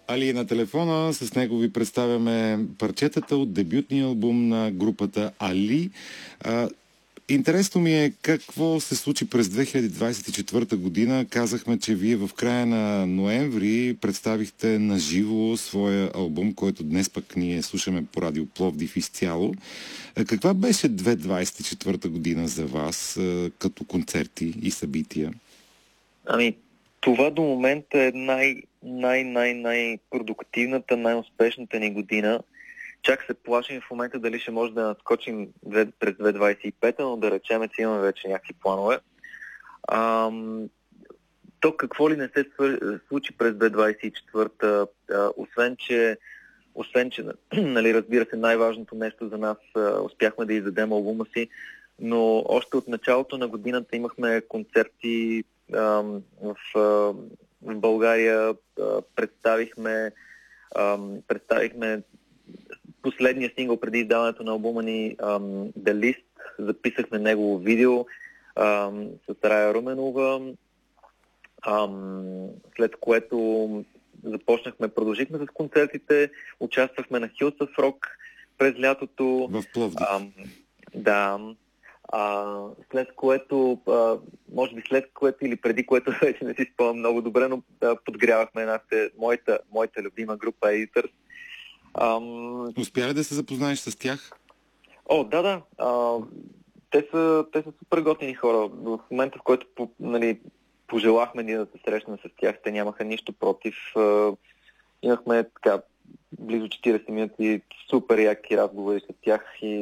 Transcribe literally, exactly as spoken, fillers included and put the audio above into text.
Али е на телефона, с него ви представяме парчетата от дебютния албум на групата Али. А, интересно ми е какво се случи през две хиляди двадесет и четвърта година. Казахме, че вие в края на ноември представихте на живо своя албум, който днес пък ние слушаме по радио Пловдив изцяло. А, каква беше две хиляди двадесет и четвърта година за вас а, като концерти и събития? Ами, това до момента е най- най-най-най-продуктивната, най-успешната ни година. Чак се плашим в момента дали ще може да надскочим през две хиляди двадесет и пета, но да речем, че имаме вече някакви планове. Ам, то какво ли не се случи през две хиляди двадесет и четвърта, а, освен че, освен, че нали, разбира се, най-важното нещо за нас, а, успяхме да издадем албума си, но още от началото на годината имахме концерти а, в, а, в България, а, представихме, а, представихме последния сингъл преди издаването на албума ни, um, The List, записахме негово видео um, с Рая Руменова, um, след което започнахме, продължихме с концертите, участвахме на Hills of Rock през лятото. В Пловдив. Um, да. Uh, след което, uh, може би след което или преди което, вече не си спомням много добре, но uh, подгрявахме нашата, моята, моята любима група Editors. Um, Успя ли да се запознаеш с тях? О, да, да. А, те, са, те са супер готини хора. В момента, в който по, нали, пожелахме ние да се срещнем с тях, те нямаха нищо против. А, имахме така близо четиридесет минути супер яки разговори с тях и